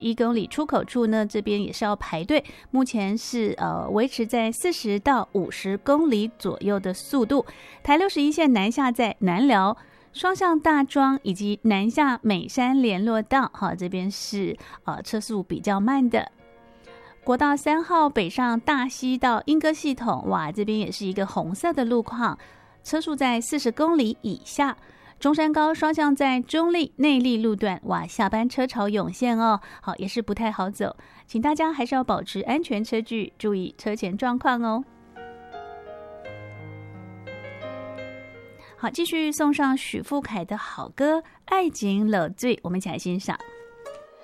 1公里出口处呢，这边也是要排队，目前是维持在40到50公里左右的速度。台61线南下在南寮、双向大庄以及南下美山联络道，好，这边是车速比较慢的。国道3号北上大溪到莺歌系统，哇，这边也是一个红色的路况，车速在40公里以下。中山高双向在中立内坜路段，哇，下班车潮涌现哦，好，也是不太好走，请大家还是要保持安全车距，注意车前状况哦。好，继续送上许富凯的好歌《爱情落水》，我们一起来欣赏。